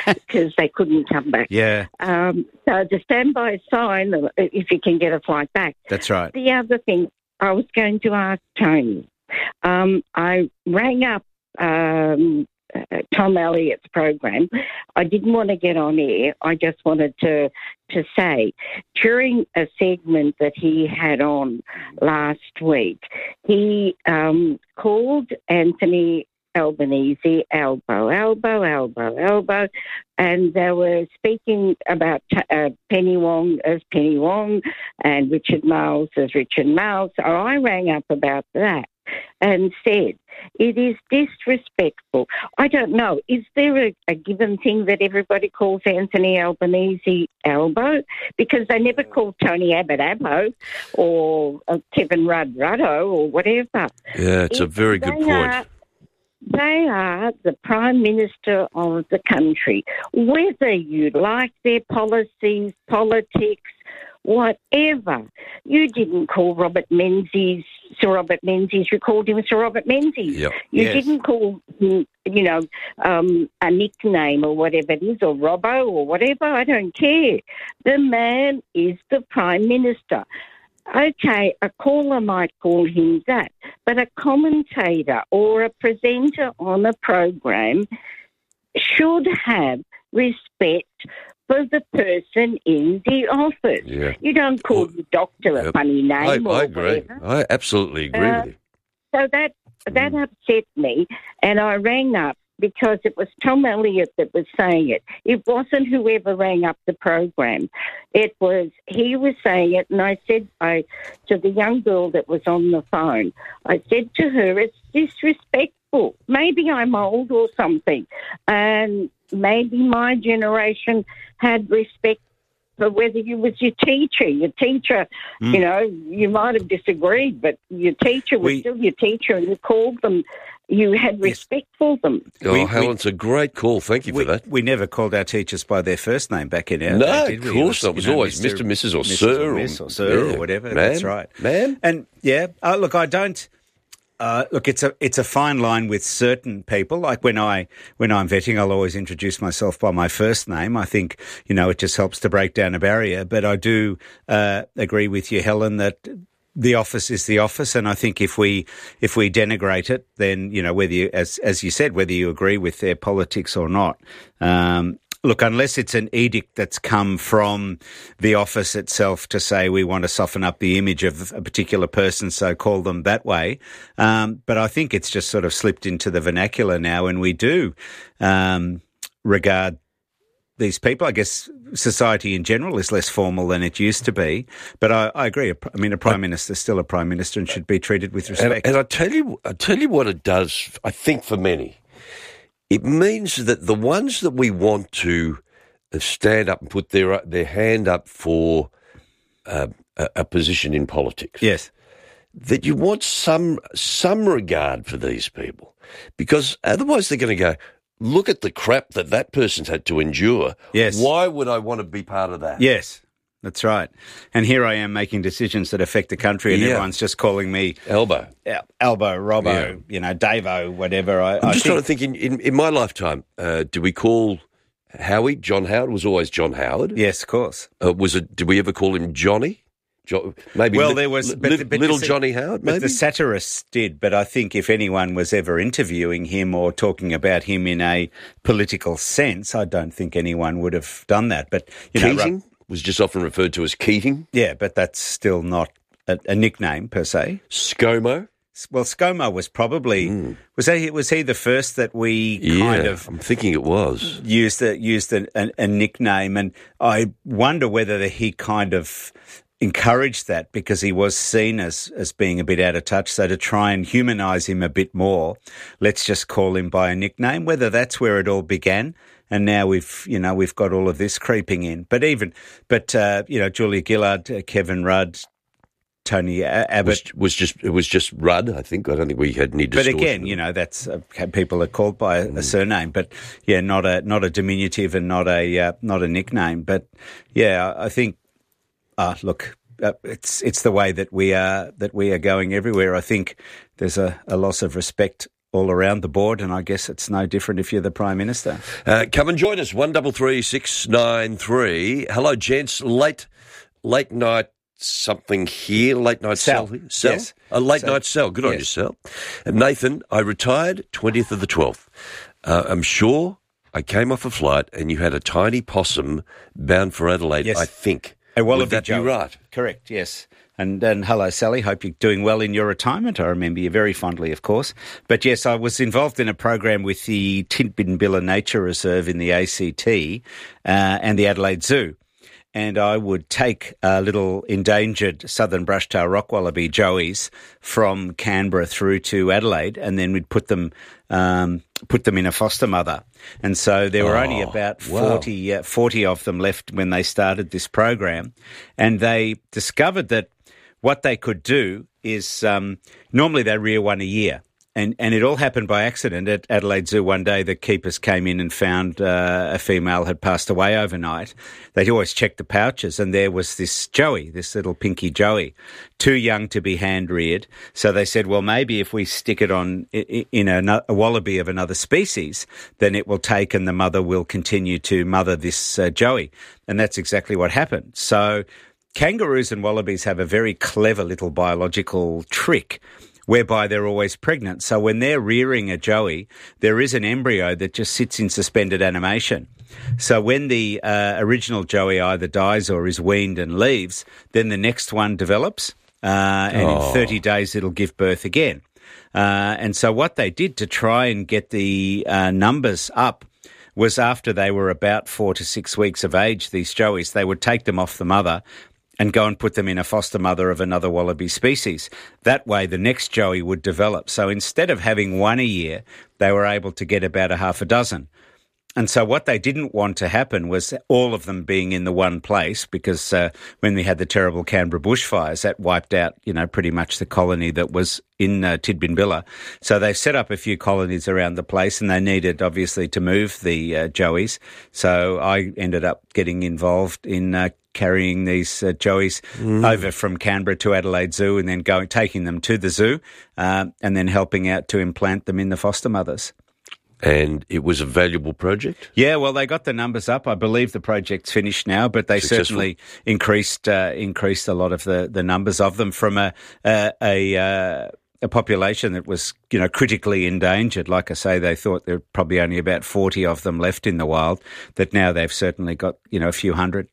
because they couldn't come back. Yeah. So the standby sign, if you can get a flight back. That's right. The other thing I was going to ask Tony, I rang up Tom Elliott's program. I didn't want to get on air. I just wanted to say, during a segment that he had on last week, he called Anthony Albanese elbow, and they were speaking about Penny Wong as Penny Wong and Richard Marles as Richard Marles. So I rang up about that and said, it is disrespectful. I don't know, is there a given thing that everybody calls Anthony Albanese Elbow? Because they never call Tony Abbott Abbo or Kevin Rudd Ruddo or whatever. Yeah, it's a very good point. They are the Prime Minister of the country. Whether you like their policies, politics, whatever. You didn't call Robert Menzies Sir Robert Menzies. You called him Sir Robert Menzies. Yep. You didn't call him, a nickname or whatever it is, or Robbo or whatever. I don't care. The man is the Prime Minister. Okay, a caller might call him that, but a commentator or a presenter on a program should have respect for the person in the office. Yeah. You don't call the doctor a funny name I agree. Whatever. I absolutely agree with you. So that upset me, and I rang up because it was Tom Elliott that was saying it. It wasn't whoever rang up the program. He was saying it, and I said to the young girl that was on the phone, I said to her, it's disrespectful. Maybe I'm old or something, and maybe my generation had respect for whether you was your teacher. Your teacher, you might have disagreed, but your teacher was still your teacher, and you called them. You had respect for them. Helen's a great call. Thank you for that. We never called our teachers by their first name back in our day, did we? Of course not. It was always Mr., Mrs. or Sir. Or whatever. Man, that's right. Man. And, look, I don't... it's a fine line with certain people. Like when I'm vetting, I'll always introduce myself by my first name. I think, it just helps to break down a barrier. But I do agree with you, Helen, that the office is the office, and I think if we denigrate it, then whether you, as you said, whether you agree with their politics or not. Look, unless it's an edict that's come from the office itself to say we want to soften up the image of a particular person, so call them that way. But I think it's just sort of slipped into the vernacular now, and we do regard these people. I guess society in general is less formal than it used to be. But I agree. I mean, a Prime Minister is still a Prime Minister and should be treated with respect. And I tell you what it does, I think, for many. It means that the ones that we want to stand up and put their hand up for a position in politics, yes, that you want some regard for these people, because otherwise they're going to go, look at the crap that person's had to endure. Yes. Why would I want to be part of that? Yes. That's right. And here I am making decisions that affect the country, and everyone's just calling me Elbow, Robbo, Davo, whatever. I'm just trying to think, in my lifetime, do we call Howie, John Howard? It was always John Howard. Yes, of course. Did we ever call him Johnny? Maybe there was little Johnny Howard, maybe? But the satirists did, but I think if anyone was ever interviewing him or talking about him in a political sense, I don't think anyone would have done that. But Keating was just often referred to as Keating. Yeah, but that's still not a nickname per se. ScoMo? Well, ScoMo was probably was he the first that we kind of? I'm thinking it was used a nickname, and I wonder whether he kind of encouraged that because he was seen as being a bit out of touch. So to try and humanise him a bit more, let's just call him by a nickname. Whether that's where it all began, and now we've got all of this creeping in. But Julia Gillard, Kevin Rudd, Tony Abbott it was just Rudd. I think. I don't think we had any distortion. But again, that's people are called by a surname, but not a diminutive and not a nickname. But I think. Look, it's the way that we are going everywhere. I think there's a loss of respect all around the board, and I guess it's no different if you're the Prime Minister. Come and join us, 133693. Hello, gents. Late night something here. Late night cell. Yes. A late night cell. Good on you, Sal. Nathan, I retired 20th of the 12th. I'm sure I came off a flight and you had a tiny possum bound for Adelaide, Yes. I think. Would that be right? Correct, yes. And hello, Sally. Hope you're doing well in your retirement. I remember you very fondly, of course. But yes, I was involved in a program with the Tidbinbilla Nature Reserve in the ACT and the Adelaide Zoo. And I would take little endangered southern brush-tail rock wallaby joeys from Canberra through to Adelaide, and then we'd put them in a foster mother. And so there were only about 40 of them left when they started this program. And they discovered that what they could do is normally they rear one a year. And it all happened by accident. At Adelaide Zoo one day, the keepers came in and found a female had passed away overnight. They'd always check the pouches, and there was this joey, this little pinky joey, too young to be hand-reared. So they said, well, maybe if we stick it in a wallaby of another species, then it will take and the mother will continue to mother this joey. And that's exactly what happened. So kangaroos and wallabies have a very clever little biological trick whereby they're always pregnant. So when they're rearing a joey, there is an embryo that just sits in suspended animation. So when the original joey either dies or is weaned and leaves, then the next one develops, and in 30 days it'll give birth again. And so what they did to try and get the numbers up was after they were about 4 to 6 weeks of age, these joeys, they would take them off the mother and go and put them in a foster mother of another wallaby species. That way the next joey would develop. So instead of having one a year, they were able to get about a half a dozen. And so what they didn't want to happen was all of them being in the one place, because when we had the terrible Canberra bushfires, that wiped out, pretty much the colony that was in Tidbinbilla. So they set up a few colonies around the place, and they needed, obviously, to move the joeys. So I ended up getting involved in carrying these joeys over from Canberra to Adelaide Zoo, and then taking them to the zoo, and then helping out to implant them in the foster mothers. And it was a valuable project? Yeah, well, they got the numbers up. I believe the project's finished now, but they certainly increased a lot of the numbers of them from a population that was, critically endangered. Like I say, they thought there were probably only about 40 of them left in the wild, that now they've certainly got, a few hundred.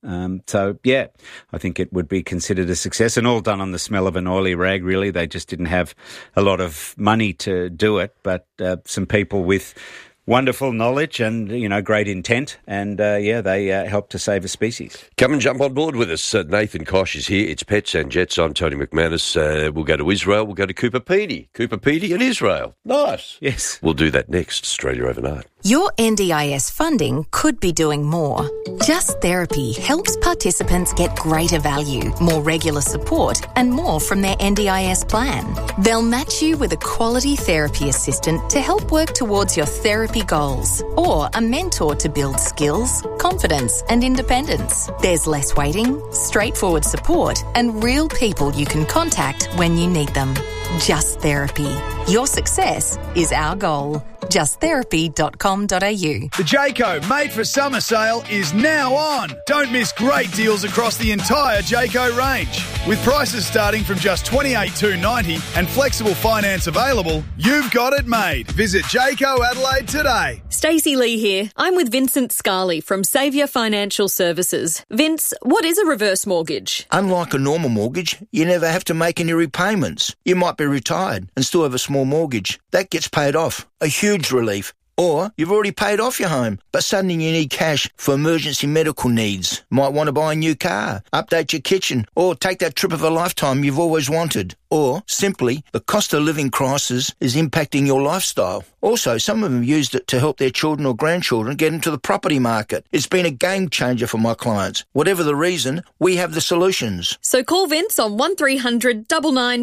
So, yeah, I think it would be considered a success, and all done on the smell of an oily rag, really. They just didn't have a lot of money to do it, but some people with wonderful knowledge and, great intent, and, they helped to save a species. Come and jump on board with us. Nathan Koch is here. It's Pets and Jets. I'm Tony McManus. We'll go to Israel. We'll go to Cooper Pedy and Israel. Nice. Yes. We'll do that next. Australia Overnight. Your NDIS funding could be doing more. Just Therapy helps participants get greater value, more regular support, and more from their NDIS plan. They'll match you with a quality therapy assistant to help work towards your therapy goals, or a mentor to build skills, confidence, and independence. There's less waiting, straightforward support, and real people you can contact when you need them. Just Therapy. Your success is our goal. justtherapy.com.au. The Jayco Made for Summer sale is now on. Don't miss great deals across the entire Jayco range. With prices starting from just $28,290 and flexible finance available, you've got it made. Visit Jayco Adelaide today. Stacey Lee here. I'm with Vincent Scarley from Saviour Financial Services. Vince, what is a reverse mortgage? Unlike a normal mortgage, you never have to make any repayments. You might be retired and still have a small mortgage. That gets paid off. A huge relief. Or you've already paid off your home, but suddenly you need cash for emergency medical needs. Might want to buy a new car, update your kitchen, or take that trip of a lifetime you've always wanted. Or, simply, the cost of living crisis is impacting your lifestyle. Also, some of them used it to help their children or grandchildren get into the property market. It's been a game changer for my clients. Whatever the reason, we have the solutions. So call Vince on 1300 99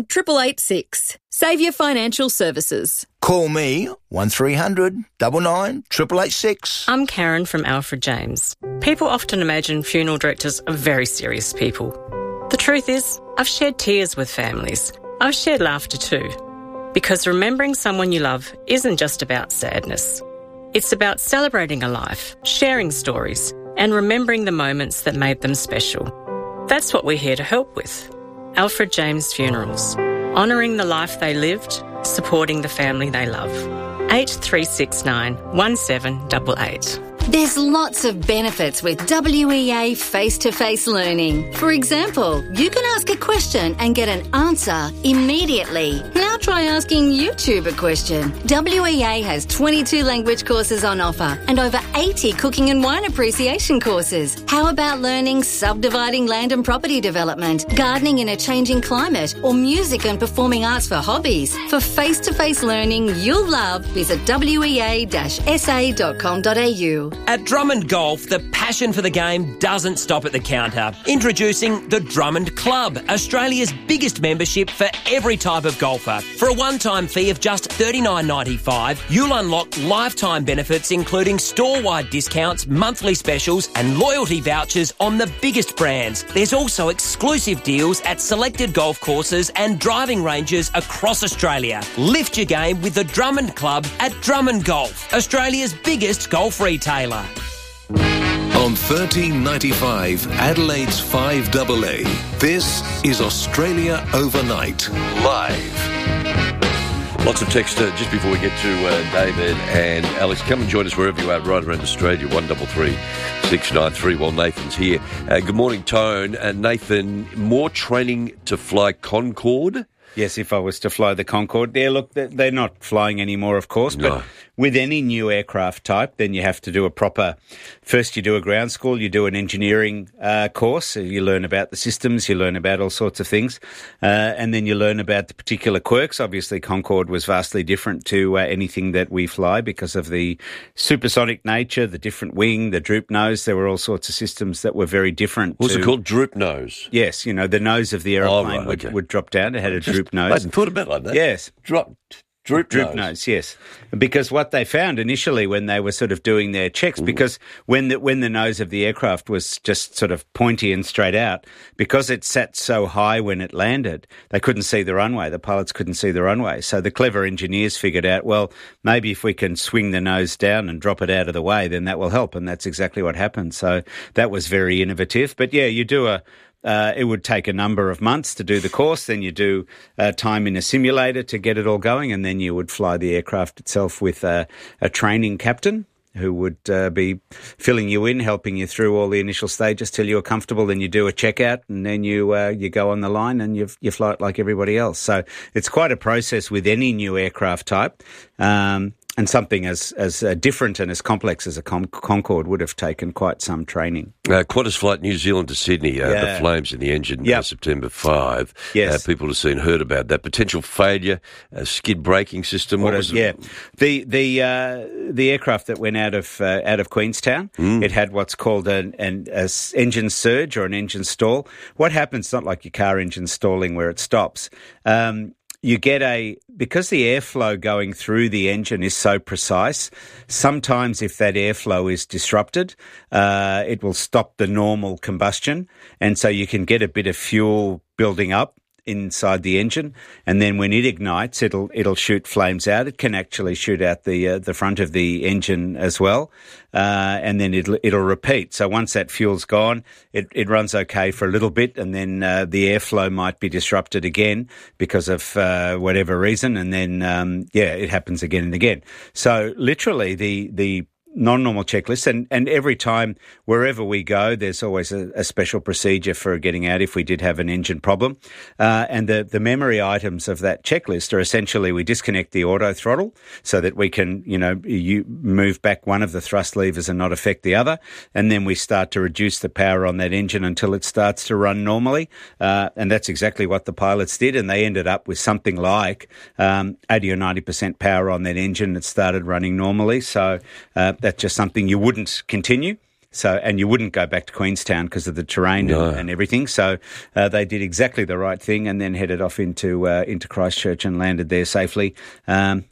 886. Saviour Financial Services. Call me, 1300 99 886. I'm Karen from Alfred James. People often imagine funeral directors are very serious people. The truth is, I've shared tears with families. I've shared laughter too. Because remembering someone you love isn't just about sadness. It's about celebrating a life, sharing stories, and remembering the moments that made them special. That's what we're here to help with. Alfred James Funerals. Honouring the life they lived, supporting the family they love. 8369 1788. There's lots of benefits with WEA face-to-face learning. For example, you can ask a question and get an answer immediately. Now try asking YouTube a question. WEA has 22 language courses on offer and over 80 cooking and wine appreciation courses. How about learning subdividing land and property development, gardening in a changing climate, or music and performing arts for hobbies? For face-to-face learning you'll love, visit wea-sa.com.au. At Drummond Golf, the passion for the game doesn't stop at the counter. Introducing the Drummond Club, Australia's biggest membership for every type of golfer. For a one-time fee of just $39.95, you'll unlock lifetime benefits including store-wide discounts, monthly specials and loyalty vouchers on the biggest brands. There's also exclusive deals at selected golf courses and driving ranges across Australia. Lift your game with the Drummond Club at Drummond Golf, Australia's biggest golf retailer. On 1395 Adelaide's 5AA, this is Australia Overnight, live. Lots of text just before we get to David and Alex. Come and join us wherever you are right around Australia, 1333 693 while Nathan's here. Good morning, Tone. Nathan, more training to fly Concorde? Yes, if I was to fly the Concorde. Yeah, look, they're not flying anymore, of course, but with any new aircraft type, then you have to do a proper... First, you do a ground school, you do an engineering course, you learn about the systems, you learn about all sorts of things, and then you learn about the particular quirks. Obviously, Concorde was vastly different to anything that we fly because of the supersonic nature, the different wing, the droop nose. There were all sorts of systems that were very different. What's it called? Droop nose? Yes, you know, the nose of the aeroplane would drop down. It had a droop nose. I hadn't thought about it like that. Yes. Droop nose, yes. Because what they found initially when they were sort of doing their checks, because when the nose of the aircraft was just sort of pointy and straight out, because it sat so high when it landed, they couldn't see the runway. The pilots couldn't see the runway. So the clever engineers figured out, well, maybe if we can swing the nose down and drop it out of the way, then that will help. And that's exactly what happened. So that was very innovative. But yeah, you do it would take a number of months to do the course. Then you do time in a simulator to get it all going, and then you would fly the aircraft itself with a training captain who would be filling you in, helping you through all the initial stages till you're comfortable. Then you do a checkout, and then you go on the line and you fly it like everybody else. So it's quite a process with any new aircraft type. And something as different and as complex as a Concorde would have taken quite some training. Qantas flight New Zealand to Sydney, the flames in the engine, September 5. Yes. People have heard about that. Potential failure, skid braking system. What was it? Yeah. The aircraft that went out of Queenstown, it had what's called an engine surge or an engine stall. What happens, not like your car engine stalling where it stops. You get because the airflow going through the engine is so precise, sometimes if that airflow is disrupted, it will stop the normal combustion. And so you can get a bit of fuel building up inside the engine, and then when it ignites, it'll shoot flames out. It can actually shoot out the front of the engine as well, and then it'll repeat. So once that fuel's gone, it runs okay for a little bit, and then the airflow might be disrupted again because of whatever reason, and then it happens again and again. So literally the non-normal checklist, and every time, wherever we go, there's always a special procedure for getting out if we did have an engine problem. And the memory items of that checklist are essentially we disconnect the auto throttle so that we can, you move back one of the thrust levers and not affect the other. And then we start to reduce the power on that engine until it starts to run normally. And that's exactly what the pilots did. And they ended up with something like 80 or 90% power on that engine that started running normally. So that's just something you wouldn't continue. So, and you wouldn't go back to Queenstown because of the terrain and everything. So they did exactly the right thing and then headed off into Christchurch and landed there safely. And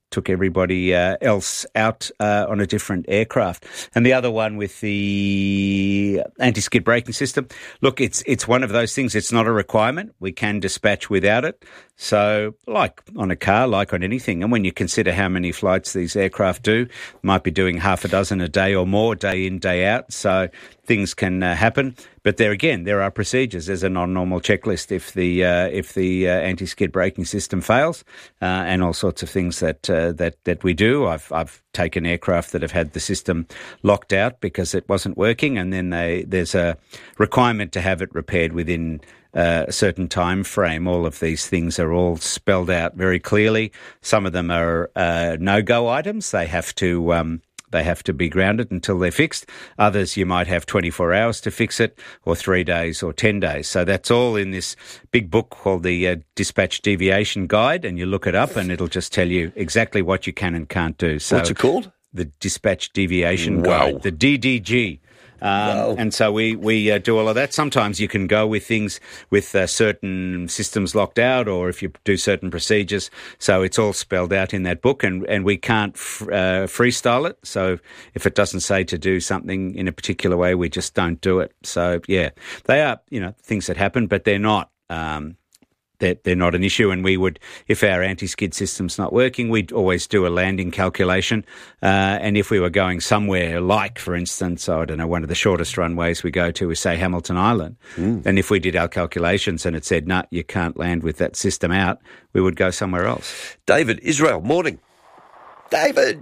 took everybody else out on a different aircraft. And the other one with the anti-skid braking system, look, it's one of those things. It's not a requirement. We can dispatch without it. So like on a car, like on anything, and when you consider how many flights these aircraft do, might be doing half a dozen a day or more, day in, day out. So things can happen. But there are procedures. There's a non-normal checklist if the anti-skid braking system fails, and all sorts of things that we do. I've taken aircraft that have had the system locked out because it wasn't working, and then there's a requirement to have it repaired within a certain time frame. All of these things are all spelled out very clearly. Some of them are no-go items. They have to be grounded until they're fixed. Others, you might have 24 hours to fix it, or 3 days or 10 days. So that's all in this big book called the Dispatch Deviation Guide, and you look it up and it'll just tell you exactly what you can and can't do. So what's it called? The Dispatch Deviation Guide, the DDG. And so we do all of that. Sometimes you can go with things with certain systems locked out, or if you do certain procedures. So it's all spelled out in that book, and we can't freestyle it. So if it doesn't say to do something in a particular way, we just don't do it. So yeah, they are things that happen, but they're not. They're not an issue, and we would, if our anti-skid system's not working, we'd always do a landing calculation. And if we were going somewhere like, for instance, I don't know, one of the shortest runways we go to is, say, Hamilton Island, and if we did our calculations and it said, no, you can't land with that system out, we would go somewhere else. David, Israel, morning. David.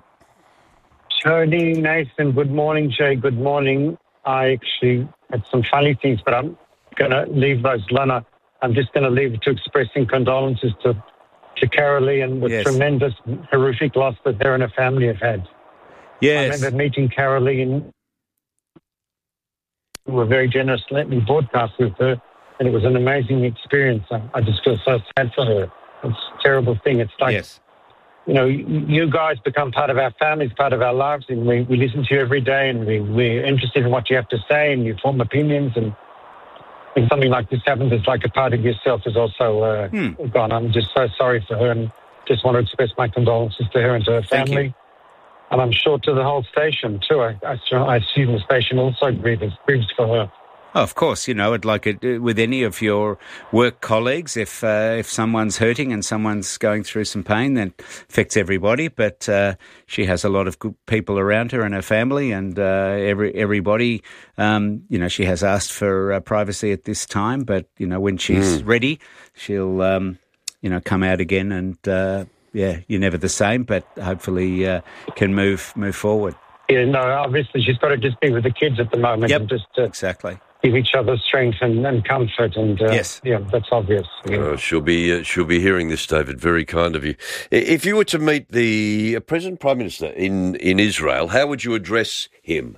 Tony, Nathan, good morning, Jay, good morning. I actually had some funny things, but I'm going to leave those alone. I'm just going to leave it to expressing condolences to Carolee and the tremendous, horrific loss that her and her family have had. Yes. I remember meeting Carolee, and we were very generous to let me broadcast with her, and it was an amazing experience. I just feel so sad for her. It's a terrible thing. It's like, you guys become part of our families, part of our lives, and we listen to you every day, and we're interested in what you have to say, and you form opinions, and when something like this happens, it's like a part of yourself is also gone. I'm just so sorry for her, and just want to express my condolences to her and to her family. And I'm sure to the whole station too. I assume the station also grieves for her. Oh, of course, with any of your work colleagues, if someone's hurting and someone's going through some pain, that affects everybody. But she has a lot of good people around her and her family, and everybody. She has asked for privacy at this time, but when she's ready, she'll come out again, and you're never the same, but hopefully can move forward. Yeah, no, obviously she's got to just be with the kids at the moment, and just exactly. Give each other strength and comfort, and that's obvious. Yeah. She'll be hearing this, David. Very kind of you. If you were to meet the President Prime Minister in Israel, how would you address him?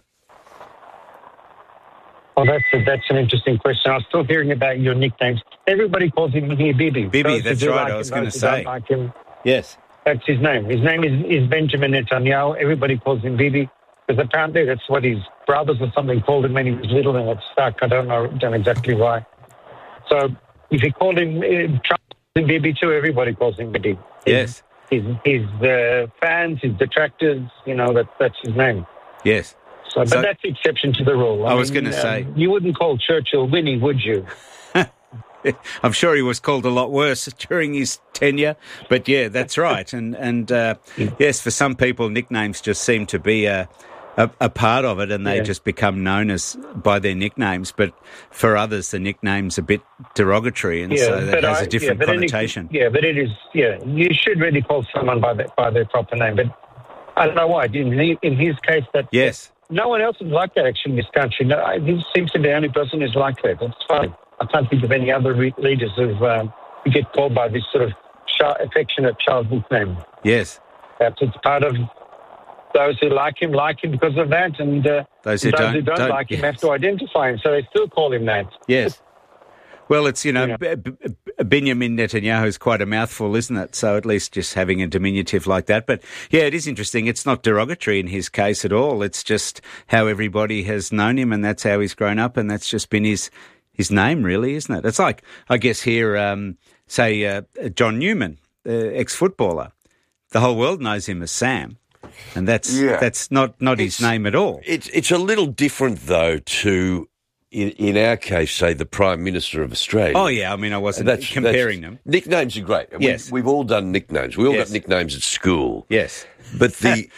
Well, that's an interesting question. I was still hearing about your nicknames. Everybody calls him here Bibi. Bibi, that's right. I was going to say. Like him. Yes, that's his name. His name is Benjamin Netanyahu. Everybody calls him Bibi. Because apparently that's what his brothers or something called him when he was little, and it stuck. I don't know exactly why. So if you called him Trump and Bibi too, everybody calls him Bibi. Yes. His fans, his detractors, that's his name. Yes. But that's the exception to the rule. I was going to say. You wouldn't call Churchill Winnie, would you? I'm sure he was called a lot worse during his tenure, but yeah, that's right. And yes, for some people, nicknames just seem to be a part of it, and they just become known by their nicknames. But for others, the nickname's a bit derogatory, and so that has a different connotation. But it is. Yeah, you should really call someone by their proper name. But I don't know why. In his case, no one else is like that actually in this country. No, he seems to be the only person who's like that. That's fine. I can't think of any other leaders who get called by this sort of affectionate child nickname. Yes. Perhaps it's part of those who like him because of that, and those who don't like him have to identify him, so they still call him that. Yes. Well, it's, Benjamin Netanyahu is quite a mouthful, isn't it? So at least just having a diminutive like that. But, yeah, it is interesting. It's not derogatory in his case at all. It's just how everybody has known him, and that's how he's grown up, and that's just been his name, really, isn't it? It's like, I guess here, say, John Newman, ex-footballer. the whole world knows him as Sam. And that's not his name at all. It's a little different, though, to, in our case, say, the Prime Minister of Australia. Oh, yeah. I mean, I wasn't comparing them. Nicknames are great. Yes. We've all done nicknames. We all got nicknames at school. Yes. But And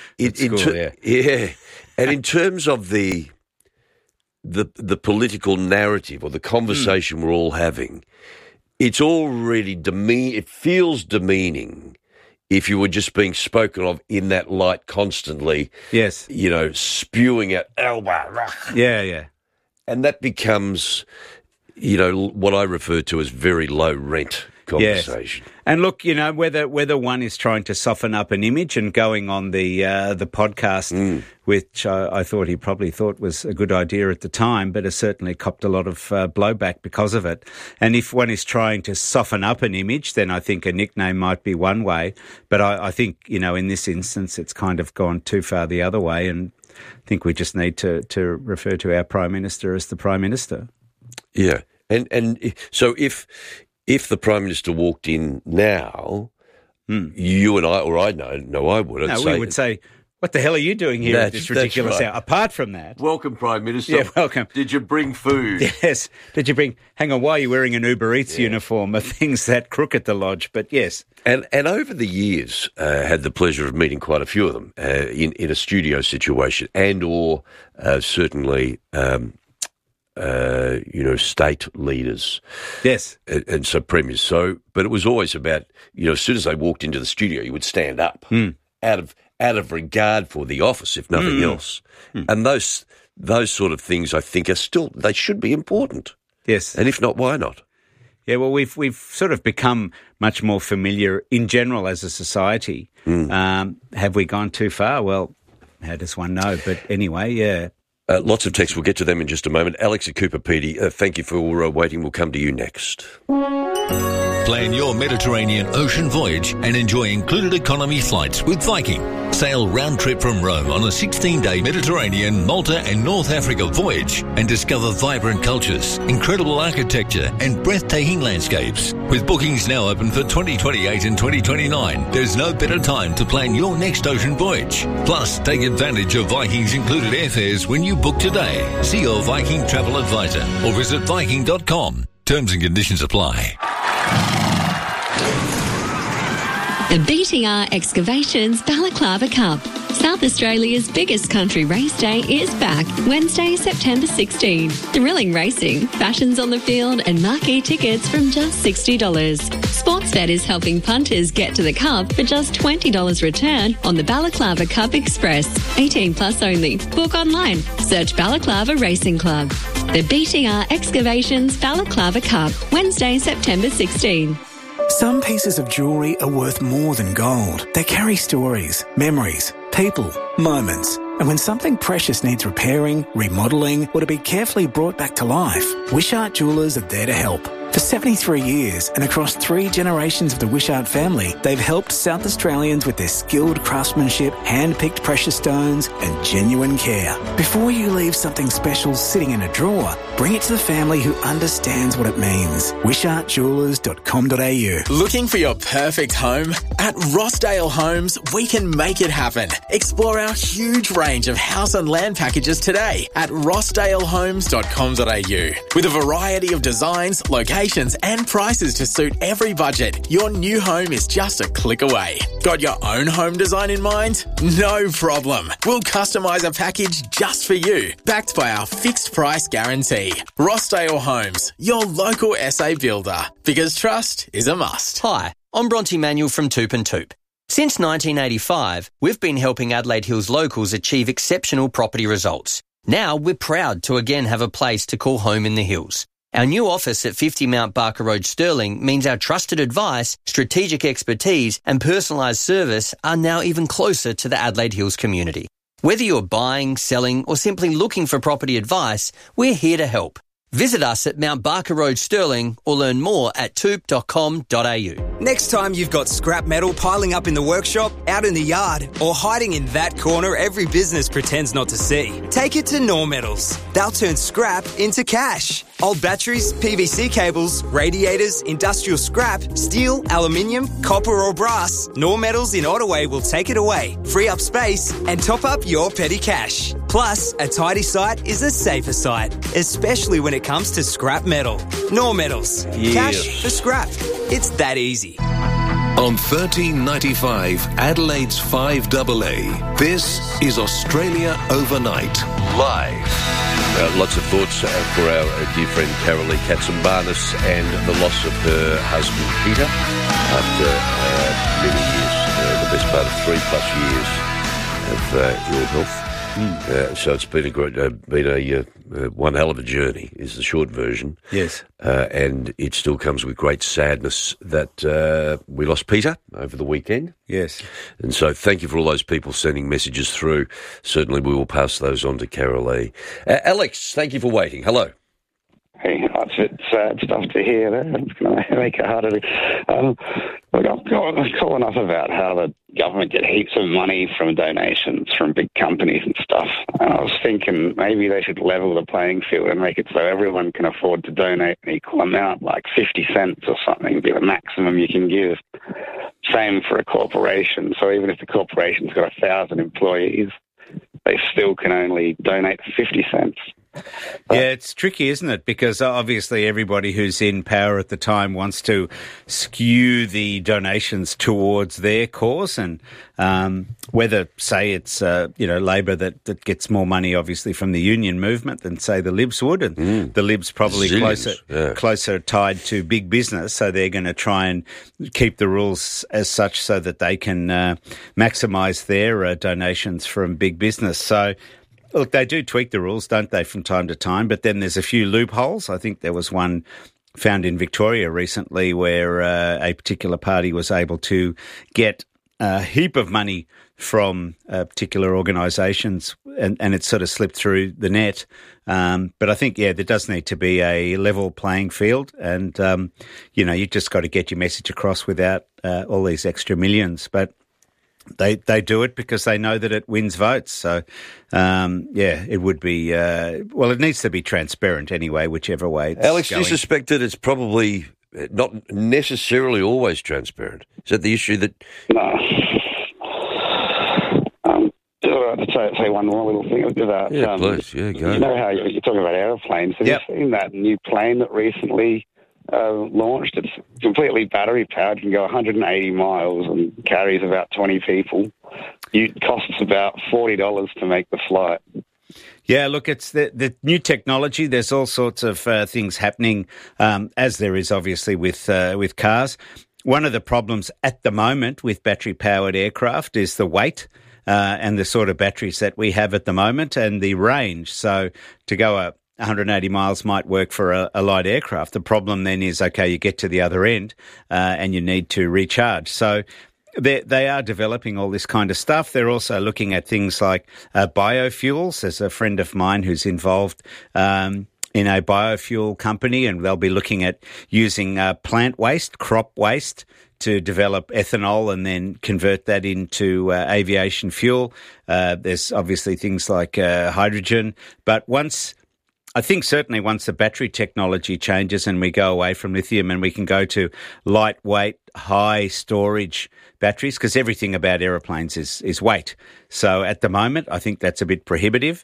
in terms of the political narrative or the conversation we're all having, it's already it feels demeaning if you were just being spoken of in that light constantly. Yes. Spewing out, yeah. And that becomes, what I refer to as very low rent conversation. Yes. And look, whether one is trying to soften up an image and going on the podcast, which I thought he probably thought was a good idea at the time, but has certainly copped a lot of blowback because of it. And if one is trying to soften up an image, then I think a nickname might be one way. But I think, in this instance, it's kind of gone too far the other way. And I think we just need to refer to our Prime Minister as the Prime Minister. Yeah. And so if the Prime Minister walked in now, you and I, or I would. We would say, what the hell are you doing here at this ridiculous hour? Apart from that. Welcome, Prime Minister. Yeah, welcome. Did you bring food? Yes. Did you bring... Hang on, why are you wearing an Uber Eats uniform? Are things that crook at the lodge? But yes. And over the years, had the pleasure of meeting quite a few of them in a studio situation and or certainly... state leaders. Yes. And so premiers. But it was always about, as soon as they walked into the studio, you would stand up out of regard for the office, if nothing else. And those sort of things, I think, they should be important. Yes. And if not, why not? Yeah, well, we've sort of become much more familiar in general as a society. Have we gone too far? Well, how does one know? But anyway, yeah. Lots of texts. We'll get to them in just a moment. Alex at Cooper Pedy, thank you for waiting. We'll come to you next. Plan your Mediterranean ocean voyage and enjoy included economy flights with Viking. Sail round trip from Rome on a 16-day Mediterranean, Malta and North Africa voyage and discover vibrant cultures, incredible architecture and breathtaking landscapes. With bookings now open for 2028 and 2029, there's no better time to plan your next ocean voyage. Plus, take advantage of Viking's included airfares when you book today. See your Viking travel advisor or visit Viking.com. Terms and conditions apply. The BTR Excavations Balaclava Cup. South Australia's biggest country race day is back Wednesday, September 16. Thrilling racing, fashions on the field and marquee tickets from just $60. Sportsbet is helping punters get to the Cup for just $20 return on the Balaclava Cup Express. 18 plus only. Book online. Search Balaclava Racing Club. The BTR Excavations Balaclava Cup, Wednesday, September 16. Some pieces of jewellery are worth more than gold. They carry stories, memories, people, moments. And when something precious needs repairing, remodelling, or to be carefully brought back to life, Wishart Jewellers are there to help. For 73 years and across 3 generations of the Wishart family, they've helped South Australians with their skilled craftsmanship, hand-picked precious stones and genuine care. Before you leave something special sitting in a drawer, bring it to the family who understands what it means. WishartJewellers.com.au. Looking for your perfect home? At Rossdale Homes, we can make it happen. Explore our huge range of house and land packages today at rossdalehomes.com.au. With a variety of designs, locations and prices to suit every budget, your new home is just a click away. Got your own home design in mind? No problem. We'll customise a package just for you, backed by our fixed price guarantee. Rossdale Homes, your local SA builder, because trust is a must. Hi, I'm Bronte Manuel from Toop and Toop. Since 1985, we've been helping Adelaide Hills locals achieve exceptional property results. Now we're proud to again have a place to call home in the hills. Our new office at 50 Mount Barker Road, Stirling, means our trusted advice, strategic expertise and personalised service are now even closer to the Adelaide Hills community. Whether you're buying, selling or simply looking for property advice, we're here to help. Visit us at Mount Barker Road, Stirling, or learn more at toop.com.au. Next time you've got scrap metal piling up in the workshop, out in the yard, or hiding in that corner every business pretends not to see, take it to Normetals. They'll turn scrap into cash. Old batteries, PVC cables, radiators, industrial scrap, steel, aluminium, copper or brass, Nor Metals in Ottaway will take it away, free up space and top up your petty cash. Plus, a tidy site is a safer site, especially when it comes to scrap metal. Nor Metals. Yes. Cash for scrap. It's that easy. On 1395 Adelaide's 5AA, this is Australia Overnight, live. Lots of thoughts for our dear friend Carolee Katsambarnis and the loss of her husband Peter after many years, the best part of 3+ years of ill health. So it's been one hell of a journey, is the short version. Yes. And it still comes with great sadness that we lost Peter over the weekend. Yes. And so thank you for all those people sending messages through. Certainly we will pass those on to Carolee. Alex, thank you for waiting. Hello. Hey, it's sad stuff to hear there. It's going to make it harder to... Look, I'm calling up about how the government get heaps of money from donations from big companies and stuff. And I was thinking maybe they should level the playing field and make it so everyone can afford to donate an equal amount, like 50 cents or something would be the maximum you can give. Same for a corporation. So even if the corporation's got 1,000 employees, they still can only donate 50 cents. Yeah, it's tricky, isn't it? Because obviously everybody who's in power at the time wants to skew the donations towards their cause, and whether, say, it's Labor that gets more money, obviously, from the union movement than, say, the Libs would, and the Libs probably closer tied to big business, so they're going to try and keep the rules as such so that they can maximise their donations from big business. So. Look, they do tweak the rules, don't they, from time to time, but then there's a few loopholes. I think there was one found in Victoria recently where a particular party was able to get a heap of money from particular organisations and it sort of slipped through the net. But I think, there does need to be a level playing field and, you just got to get your message across without all these extra millions. But They do it because they know that it wins votes. So, it would be, it needs to be transparent anyway, whichever way it's Alex, going. do you suspect that it's probably not necessarily always transparent? Is that the issue that... No. To say one more little thing about... Yeah, please. Yeah, go. You know how you're talking about aeroplanes. Have you seen that new plane that recently... launched? It's completely battery powered, can go 180 miles and carries about 20 people. It costs about $40 to make the flight. Yeah, look, it's the new technology. There's all sorts of things happening, as there is obviously with cars. One of the problems at the moment with battery-powered aircraft is the weight and the sort of batteries that we have at the moment and the range. So to go 180 miles might work for a light aircraft. The problem then is, you get to the other end and you need to recharge. So they are developing all this kind of stuff. They're also looking at things like biofuels. There's a friend of mine who's involved in a biofuel company, and they'll be looking at using plant waste, crop waste, to develop ethanol and then convert that into aviation fuel. There's obviously things like hydrogen. But I think certainly once the battery technology changes and we go away from lithium and we can go to lightweight, high storage batteries, because everything about aeroplanes is weight. So at the moment, I think that's a bit prohibitive.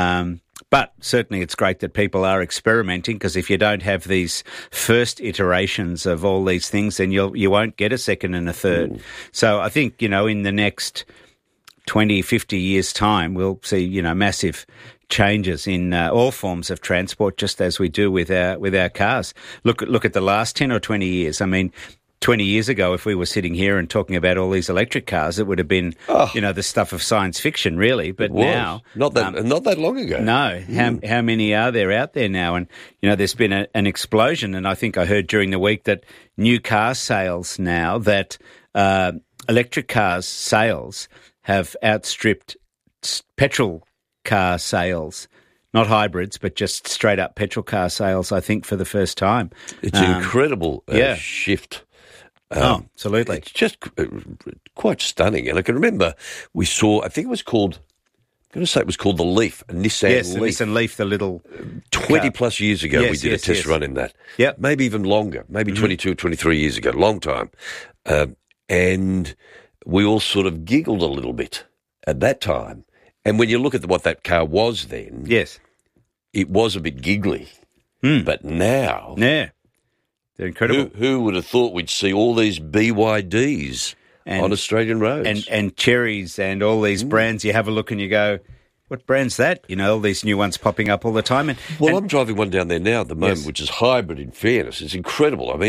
But certainly it's great that people are experimenting, because if you don't have these first iterations of all these things, then you won't get a second and a third. So I think, in the next 20, 50 years' time, we'll see, massive changes in all forms of transport, just as we do with our cars. Look at the last 10 or 20 years. I mean, 20 years ago, if we were sitting here and talking about all these electric cars, it would have been, the stuff of science fiction, really. But now, not that long ago. No, how many are there out there now? And there's been an explosion. And I think I heard during the week that new car sales now, that electric cars sales have outstripped petrol car sales, not hybrids, but just straight up petrol car sales, I think, for the first time. It's an incredible shift. Absolutely. It's just quite stunning. And I can remember we saw, I think it was called going to say it was called the Leaf, a Nissan Yes, the Leaf. Nissan Leaf, the little 20 plus years ago, Yes, we did yes, a test yes. run in that. Yep. Maybe even longer, maybe 22 or 23 years ago, long time. And we all sort of giggled a little bit at that time. And when you look at what that car was then, yes, it was a bit giggly. But now, yeah, they're incredible. Who would have thought we'd see all these BYDs on Australian roads? And Cherries and all these brands, you have a look and you go, what brand's that? You know, all these new ones popping up all the time. Well, I'm driving one down there now at the moment, Yes. which is hybrid, in fairness. It's incredible. I mean,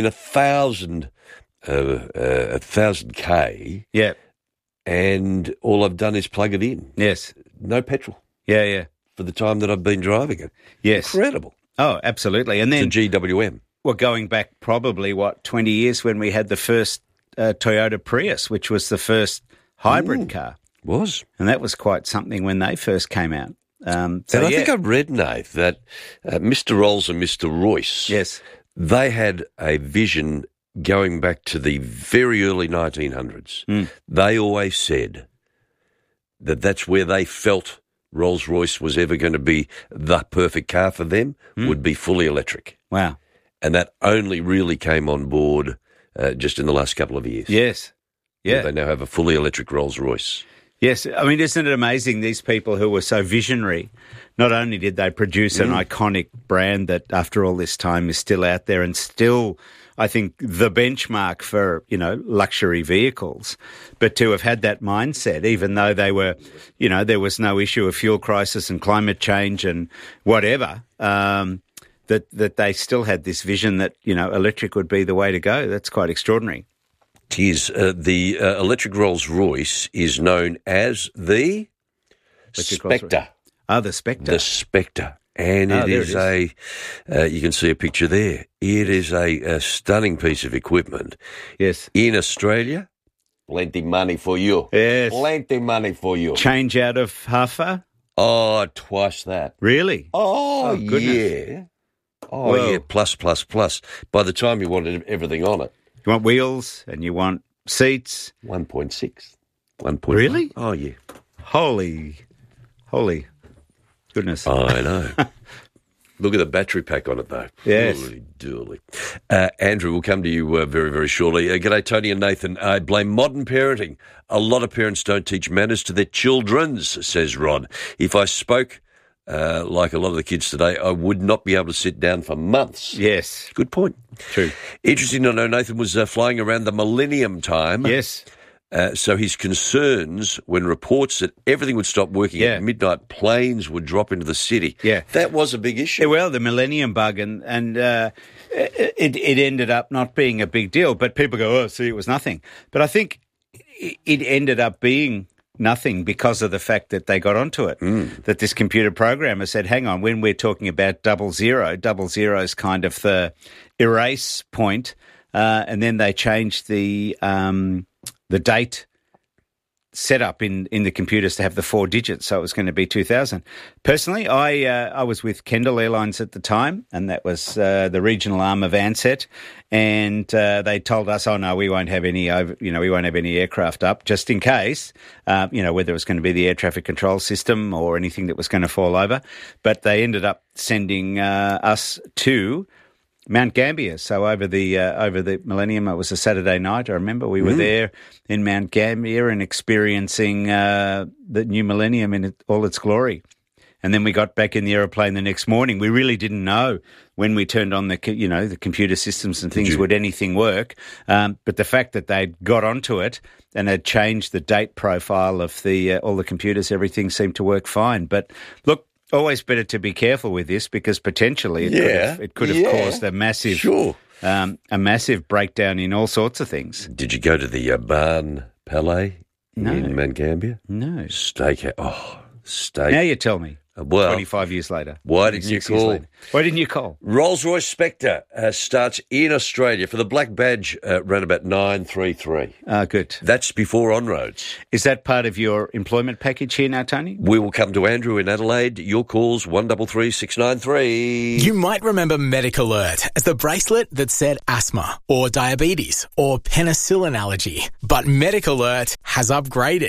1,000K. Yeah. And all I've done is plug it in. Yes. No petrol. Yeah. For the time that I've been driving it. Yes. Incredible. Oh, absolutely. And then it's a GWM. Well, going back probably, 20 years when we had the first Toyota Prius, which was the first hybrid car. Was. And that was quite something when they first came out. I think I read, Nath, that Mr. Rolls and Mr. Royce, yes, they had a vision going back to the very early 1900s. They always said that that's where they felt Rolls-Royce was ever going to be the perfect car for them, would be fully electric. Wow. And that only really came on board just in the last couple of years. Yes. Yeah. They now have a fully electric Rolls-Royce. Yes. I mean, isn't it amazing, these people who were so visionary, not only did they produce an iconic brand that after all this time is still out there and still, I think, the benchmark for, luxury vehicles, but to have had that mindset, even though they were, there was no issue of fuel crisis and climate change and whatever, that they still had this vision that, electric would be the way to go. That's quite extraordinary. It is. The electric Rolls-Royce is known as the Spectre. The Spectre. The Spectre. And it is you can see a picture there. It is a stunning piece of equipment. Yes. In Australia, plenty money for you. Yes. Plenty money for you. Change out of half a? Oh, twice that. Really? Oh, goodness. yeah. Oh, Whoa. yeah, plus. By the time you wanted everything on it. You want wheels and you want seats? 1.6. 1.1. Really? Oh, yeah. Holy goodness. I know. Look at the battery pack on it, though. Yes. Holy dooly. Andrew, we'll come to you very, very shortly. G'day, Tony and Nathan. I blame modern parenting. A lot of parents don't teach manners to their childrens, says Rod. If I spoke like a lot of the kids today, I would not be able to sit down for months. Yes. Good point. True. Interesting to know Nathan was flying around the Millennium time. Yes. So his concerns when reports that everything would stop working at midnight, planes would drop into the city. Yeah. That was a big issue. Yeah, well, the Millennium Bug, and it ended up not being a big deal, but people go, oh, see, it was nothing. But I think it ended up being nothing because of the fact that they got onto it, that this computer programmer said, hang on, when we're talking about 00, 00 is kind of the erase point, and then they changed the date set up in the computers to have the 4 digits, so it was going to be 2000. Personally, I was with Kendall Airlines at the time, and that was the regional arm of Ansett, and they told us, oh no, we won't have any aircraft up, just in case, whether it was going to be the air traffic control system or anything that was going to fall over. But they ended up sending us to Mount Gambier. So over the Millennium, it was a Saturday night. I remember we were there in Mount Gambier and experiencing the new Millennium in all its glory. And then we got back in the aeroplane the next morning. We really didn't know when we turned on the computer systems and things, would anything work. But the fact that they'd got onto it and had changed the date profile of all the computers, everything seemed to work fine. But look, always better to be careful with this because potentially it could have caused a massive breakdown in all sorts of things. Did you go to the Barn Palais in Mount Gambier? No. Steak. Oh, steak. Now you tell me. Well, 25 years later. Why didn't you call? Why didn't you call? Rolls-Royce Spectre starts in Australia for the black badge around about 933. Good. That's before on-roads. Is that part of your employment package here now, Tony? We will come to Andrew in Adelaide. Your calls 133 693. You might remember MedicAlert as the bracelet that said asthma or diabetes or penicillin allergy. But MedicAlert has upgraded.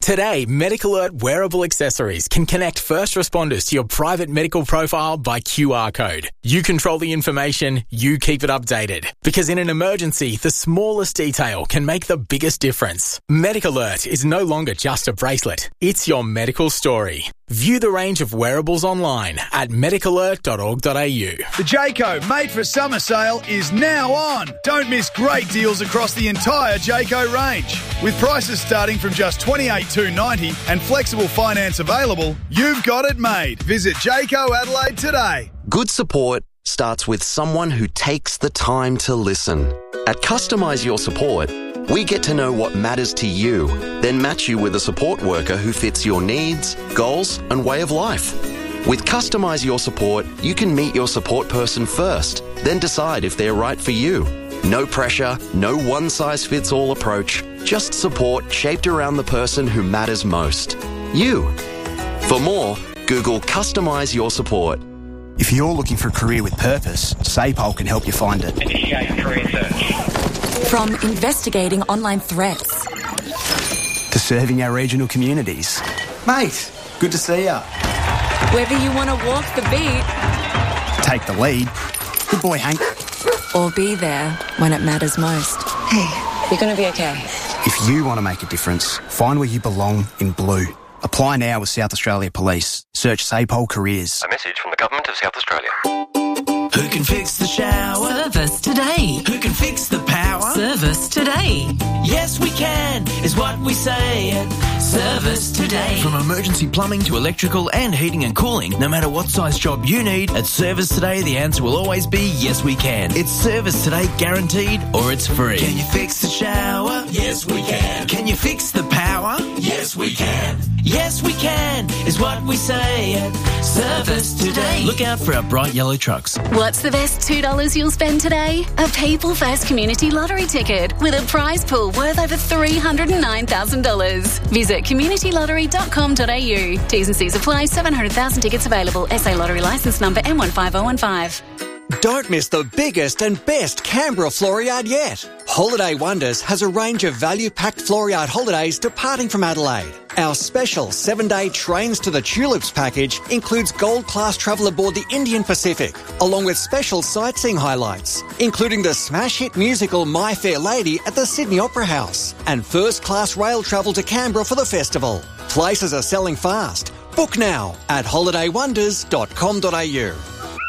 Today, Medical Alert wearable accessories can connect first responders to your private medical profile by QR code. You control the information, you keep it updated. Because in an emergency, the smallest detail can make the biggest difference. Medical Alert is no longer just a bracelet. It's your medical story. View the range of wearables online at medicalert.org.au. The Jayco Made for Summer sale is now on. Don't miss great deals across the entire Jayco range. With prices starting from just $28,290 and flexible finance available, you've got it made. Visit Jayco Adelaide today. Good support starts with someone who takes the time to listen. At Customise Your Support, we get to know what matters to you, then match you with a support worker who fits your needs, goals, and way of life. With Customise Your Support, you can meet your support person first, then decide if they're right for you. No pressure, no one-size-fits-all approach, just support shaped around the person who matters most. You. For more, Google Customise Your Support. If you're looking for a career with purpose, SAPOL can help you find it. Initiate career search. From investigating online threats to serving our regional communities. Mate, good to see ya. Whether you want to walk the beat, take the lead. Good boy, Hank. Or be there when it matters most. Hey, you're going to be okay. If you want to make a difference, find where you belong in blue. Apply now with South Australia Police. Search SAPOL Careers. A message from the Government of South Australia. Who can fix the shower? Service Today. Who can fix the power? Service Today. Yes, we can, is what we say at Service Today. From emergency plumbing to electrical and heating and cooling, no matter what size job you need, at Service Today the answer will always be yes, we can. It's Service Today guaranteed or it's free. Can you fix the shower? Yes, we can. Can you fix the power? Yes, we can. Yes, we can, is what we say at Service Today. Look out for our bright yellow trucks. What's the best $2 you'll spend today? A People First Community Lottery ticket with a prize pool worth over $309,000. Visit communitylottery.com.au. T's and C's apply. 700,000 tickets available. SA Lottery licence number M15015. Don't miss the biggest and best Canberra Floriade yet. Holiday Wonders has a range of value-packed Floriade holidays departing from Adelaide. Our special 7-day Trains to the Tulips package includes gold-class travel aboard the Indian Pacific, along with special sightseeing highlights, including the smash hit musical My Fair Lady at the Sydney Opera House, and first-class rail travel to Canberra for the festival. Places are selling fast. Book now at holidaywonders.com.au.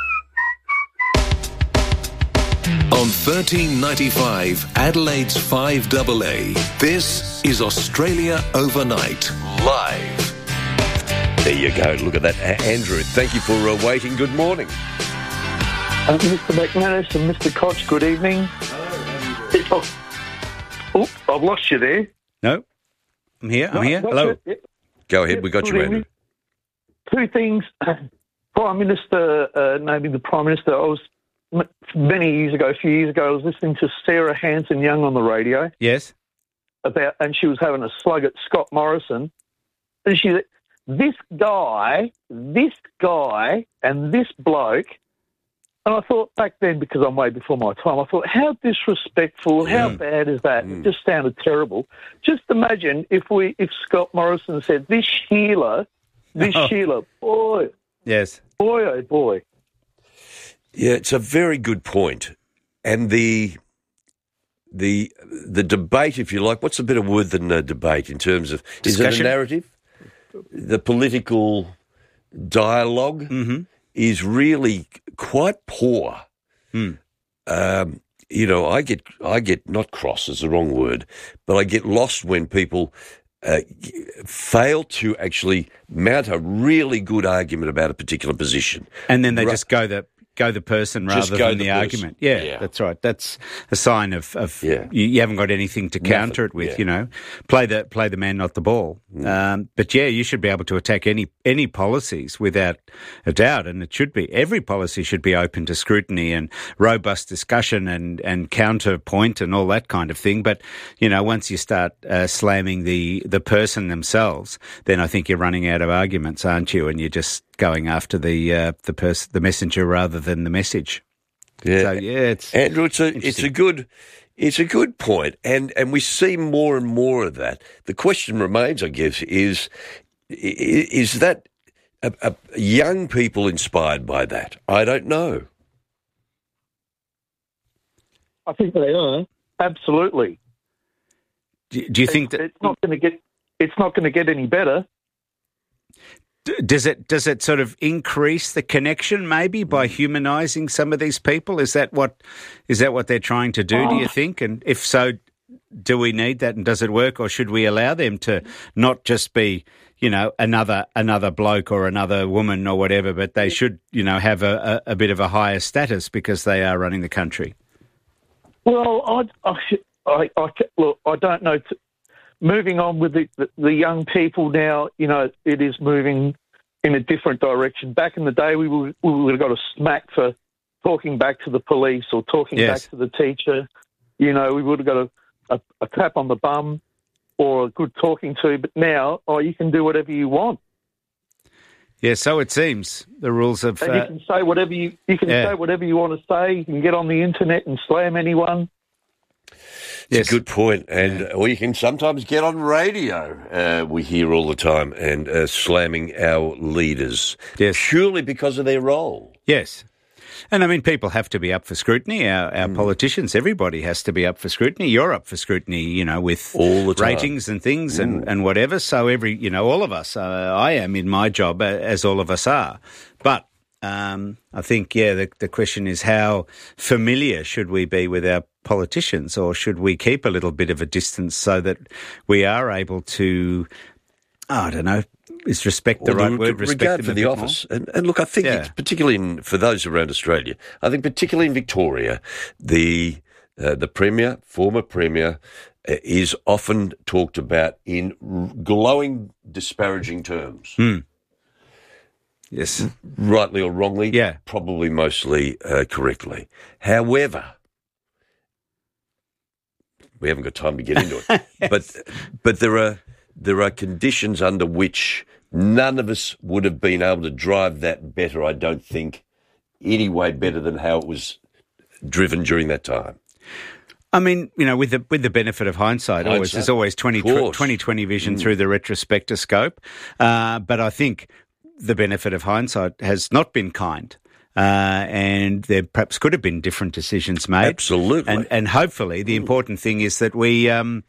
On 1395 Adelaide's 5AA, this is Australia Overnight, live. There you go. Look at that. Andrew, thank you for waiting. Good morning. Mr. McManus and Mr. Koch, good evening. Hello. Oh, I've lost you there. No, I'm here. Hello. Go ahead. We got you, Andrew. Two things. Prime Minister, naming the Prime Minister, I was... a few years ago, I was listening to Sarah Hanson-Young on the radio. Yes. And she was having a slug at Scott Morrison. And she said, this guy, and this bloke. And I thought back then, because I'm way before my time, I thought, how disrespectful, how bad is that? It just sounded terrible. Just imagine if Scott Morrison said, this Sheila, boy. Yes. Boy, oh boy. Yeah, it's a very good point. And the debate, if you like, what's a better word than a debate in terms of... Discussion? Is it a narrative? The political dialogue is really quite poor. You know, I get not cross is the wrong word, but I get lost when people fail to actually mount a really good argument about a particular position. And then they just go the person rather than the argument. Yeah, that's right. That's a sign of you haven't got anything to counter it with. You know, play the man, not the ball. But yeah, you should be able to attack any policies without a doubt, and it should be. Every policy should be open to scrutiny and robust discussion and counterpoint and all that kind of thing. But you know, once you start slamming the person themselves, then I think you're running out of arguments, aren't you? And you're just going after the messenger rather than the message. Yeah, so, yeah. Andrew, it's a good It's a good point, and we see more and more of that. The question remains, I guess, is that young people inspired by that? I don't know. I think they are, absolutely. Do you think that it's not going to get any better? Does it sort of increase the connection maybe by humanising some of these people? Is that what they're trying to do, do you think? And if so, do we need that, and does it work, or should we allow them to not just be, another bloke or another woman or whatever, but they should, have a bit of a higher status because they are running the country? Well, look, I don't know. Moving on with the young people now, it is moving in a different direction. Back in the day, we would have got a smack for talking back to the police or talking back to the teacher. We would have got a tap on the bum or a good talking to. But now, you can do whatever you want. Yeah, so it seems. The rules of and you can say whatever you say whatever you want to say. You can get on the internet and slam anyone. It's a good point. Or you can sometimes get on radio, we hear all the time, and slamming our leaders, purely because of their role. Yes. And, I mean, people have to be up for scrutiny. Our politicians, everybody has to be up for scrutiny. You're up for scrutiny, with all the time. Ratings and things and whatever. So all of us, I am in my job, as all of us are. But I think, the question is how familiar should we be with our politicians, or should we keep a little bit of a distance so that we are able to, I don't know, is respect the right word? Respect regard for the office. And look, I think it's particularly for those around Australia, I think particularly in Victoria, the Premier, former Premier, is often talked about in glowing, disparaging terms. Yes. Rightly or wrongly, probably mostly correctly. However, we haven't got time to get into it. But there are conditions under which none of us would have been able to drive that better, I don't think, any way better than how it was driven during that time. I mean, with the benefit of hindsight, there's always 2020 vision through the retrospectoscope. But I think the benefit of hindsight has not been kind. And there perhaps could have been different decisions made. Absolutely. And hopefully the important thing is that we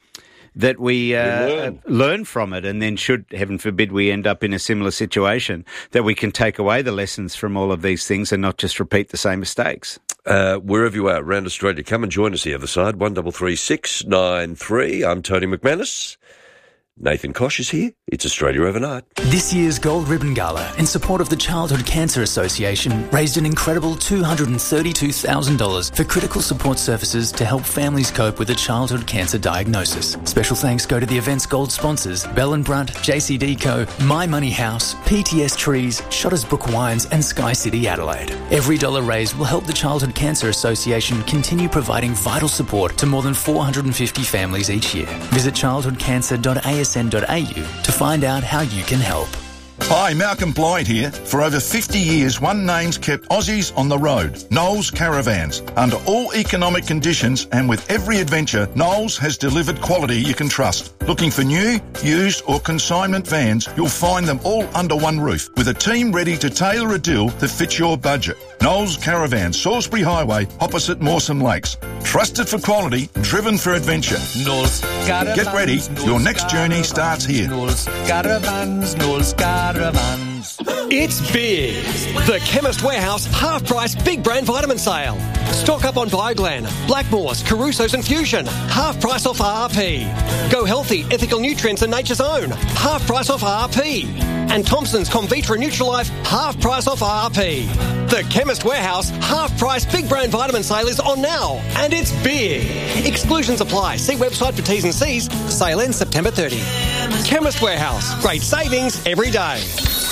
learn from it, and then should, heaven forbid, we end up in a similar situation, that we can take away the lessons from all of these things and not just repeat the same mistakes. Wherever you are around Australia, come and join us the other side, 133 693. I'm Tony McManus. Nathan Kosh is here. It's Australia Overnight. This year's Gold Ribbon Gala, in support of the Childhood Cancer Association, raised an incredible $232,000 for critical support services to help families cope with a childhood cancer diagnosis. Special thanks go to the event's gold sponsors, Bell & Brunt, JCD Co, My Money House, PTS Trees, Shotters Brook Wines and Sky City Adelaide. Every dollar raised will help the Childhood Cancer Association continue providing vital support to more than 450 families each year. Visit childhoodcancer.asn.au to find out how you can help. Hi, Malcolm Blyde here. For over 50 years, one name's kept Aussies on the road. Knowles Caravans. Under all economic conditions and with every adventure, Knowles has delivered quality you can trust. Looking for new, used or consignment vans, you'll find them all under one roof with a team ready to tailor a deal that fits your budget. Knowles Caravans, Salisbury Highway, opposite Mawson Lakes. Trusted for quality, driven for adventure. Knowles Caravans. Get ready, your next journey starts here. Knowles Caravans, Knowles Caravans. It's big. The Chemist Warehouse half-price big brand vitamin sale. Stock up on Bioglan, Blackmores, Caruso's and Fusion. Half price off RRP. Go Healthy, Ethical Nutrients and Nature's Own. Half price off RRP. And Thompson's Convitra Nutrilife, half price off RRP. The Chemist Warehouse half-price big brand vitamin sale is on now. And it's big. Exclusions apply. See website for T's and C's. Sale ends September 30. Chemist Warehouse. Great savings every day.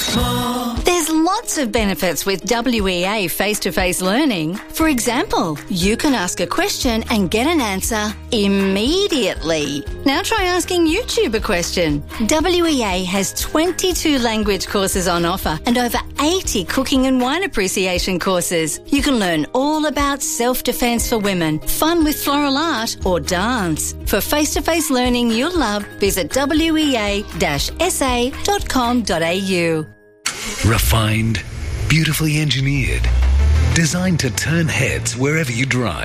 There's lots of benefits with WEA face-to-face learning. For example, you can ask a question and get an answer immediately. Now try asking YouTube a question. WEA has 22 language courses on offer and over 80 cooking and wine appreciation courses. You can learn all about self-defense for women, fun with floral art or dance. For face-to-face learning you'll love, visit wea-sa.com.au. Refined, beautifully engineered, designed to turn heads wherever you drive.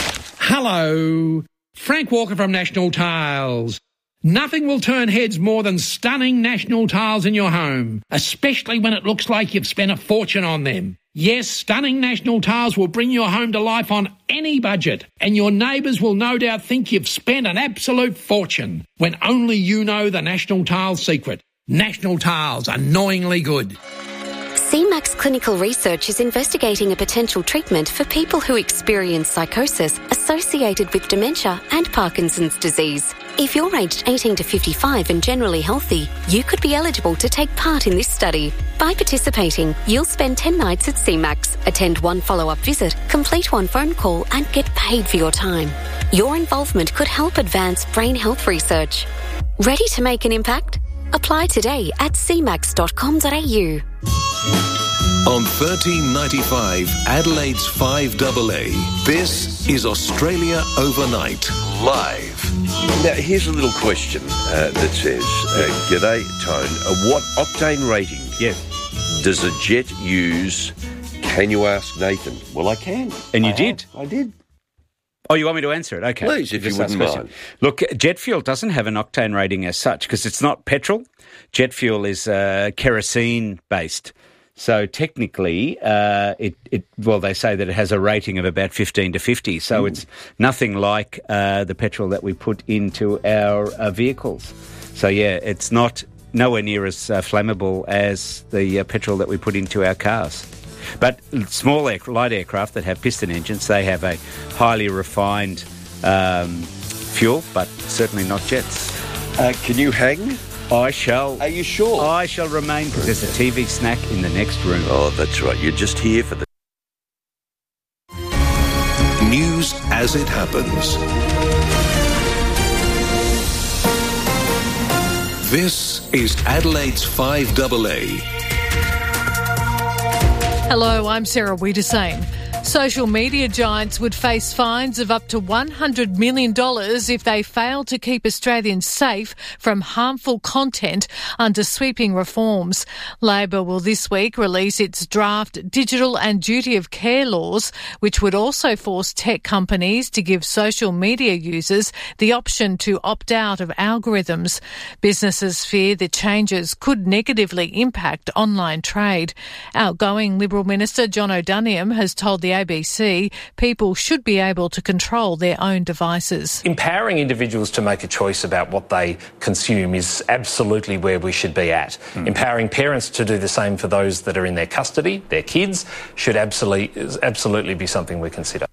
Hello, Frank Walker from National Tiles. Nothing will turn heads more than stunning National Tiles in your home, especially when it looks like you've spent a fortune on them. Yes, stunning National Tiles will bring your home to life on any budget, and your neighbours will no doubt think you've spent an absolute fortune when only you know the National Tiles secret. National Tiles, annoyingly good. CMAX Clinical Research is investigating a potential treatment for people who experience psychosis associated with dementia and Parkinson's disease. If you're aged 18 to 55 and generally healthy, you could be eligible to take part in this study. By participating, you'll spend 10 nights at CMAX, attend one follow-up visit, complete one phone call and get paid for your time. Your involvement could help advance brain health research. Ready to make an impact? Apply today at cmax.com.au. On 1395 Adelaide's 5AA, this is Australia Overnight, live. Now, here's a little question that says, G'day, Tone, what octane rating does a jet use? Can you ask Nathan? Well, I can. And you did? I did. Oh, you want me to answer it? Okay. Please, if you wouldn't mind. Look, jet fuel doesn't have an octane rating as such because it's not petrol. Jet fuel is kerosene-based. So technically, they say that it has a rating of about 15 to 50. So it's nothing like the petrol that we put into our vehicles. So, yeah, it's nowhere near as flammable as the petrol that we put into our cars. But small light aircraft that have piston engines, they have a highly refined fuel, but certainly not jets. Can you hang? I shall. Are you sure? I shall remain because there's a TV snack in the next room. Oh, that's right. You're just here for the news as it happens. This is Adelaide's 5AA. Hello, I'm Sarah Wiedersame. Social media giants would face fines of up to $100 million if they fail to keep Australians safe from harmful content under sweeping reforms. Labor will this week release its draft digital and duty of care laws, which would also force tech companies to give social media users the option to opt out of algorithms. Businesses fear the changes could negatively impact online trade. Outgoing Liberal Minister John O'Doniam has told the ABC people should be able to control their own devices. Empowering individuals to make a choice about what they consume is absolutely where we should be at. Empowering parents to do the same for those that are in their custody, their kids, should absolutely be something we consider.